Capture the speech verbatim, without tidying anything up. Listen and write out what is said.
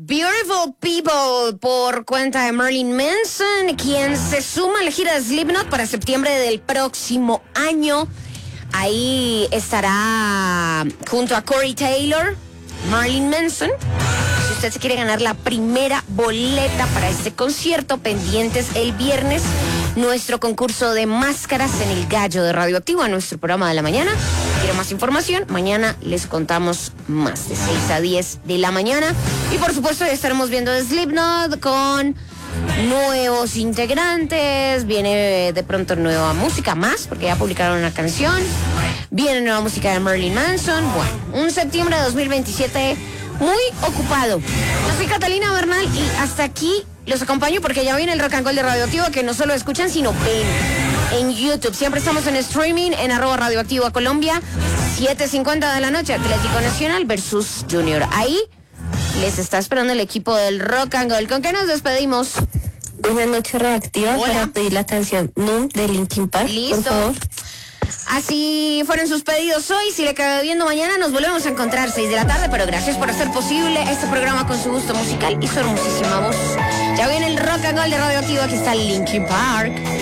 Beautiful People por cuenta de Marilyn Manson, quien se suma a la gira de Slipknot para septiembre del próximo año. Ahí estará junto a Corey Taylor, Marilyn Manson. Si usted se quiere ganar la primera boleta para este concierto, pendientes el viernes, nuestro concurso de máscaras en el Gallo de Radioactivo, a nuestro programa de la mañana. ¿Quiere más información? Mañana les contamos más, de seis a diez de la mañana. Y por supuesto ya estaremos viendo Slipknot con nuevos integrantes. Viene de pronto nueva música más, porque ya publicaron una canción. Viene nueva música de Marilyn Manson. Bueno, un septiembre de dos mil veintisiete muy ocupado. Yo soy Catalina Bernal y hasta aquí los acompaño porque ya viene el Rock and Roll de Radioactivo, que no solo escuchan, sino ven en YouTube. Siempre estamos en streaming en arroba Radioactivo a Colombia. siete cincuenta de la noche, Atlético Nacional versus Junior. Ahí les está esperando el equipo del Rock and Roll. ¿Con qué nos despedimos? Buenas noches, Radioactiva. Hola. Para pedir la canción Moon de Linkin Park. Listo. Por favor. Así fueron sus pedidos hoy. Si le queda viendo mañana, nos volvemos a encontrar seis de la tarde. Pero gracias por hacer posible este programa con su gusto musical y su hermosísima voz. Ya viene el Rock and Roll de Radioactivo. Aquí está Linkin Park.